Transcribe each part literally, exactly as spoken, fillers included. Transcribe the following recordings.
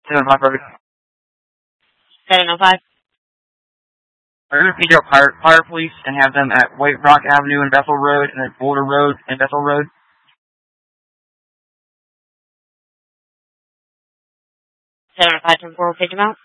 seven five, perfect. seven oh five. We're going to feed out fire, fire police and have them at White Rock Avenue and Bethel Road, and at Boulder Road and Bethel Road. seven oh five, ten four, we'll pick them out.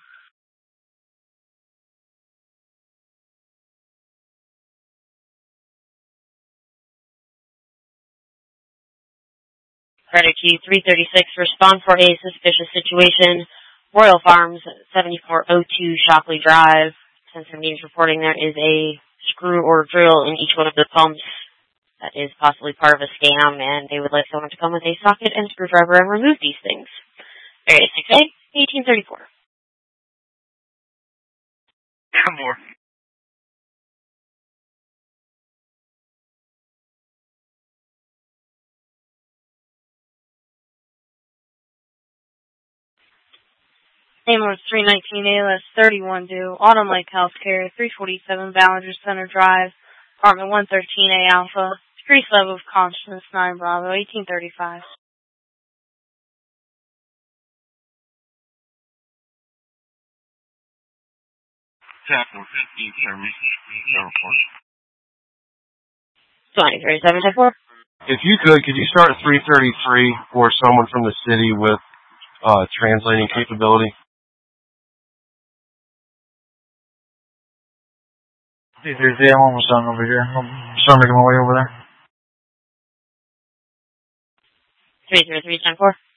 Credit key three thirty-six, respond for a suspicious situation. Royal Farms, seventy-four oh two Shockley Drive. Sensor means reporting there is a screw or drill in each one of the pumps. That is possibly part of a scam, and they would like someone to come with a socket and screwdriver and remove these things. Area six A, eighteen thirty-four. Come more. Ambulance three nineteen A L S thirty-one due, Autumn Lake Healthcare, three forty-seven Ballinger Center Drive, apartment one thirteen A Alpha, decreased level of consciousness nine Bravo, eighteen thirty-five. twenty thirty-seven, ten four. If you could, could you start at three thirty-three for someone from the city with uh, translating capability? three thirty-three, I'm almost done over here. I'm starting making my way over there. three thirty-three, ten four.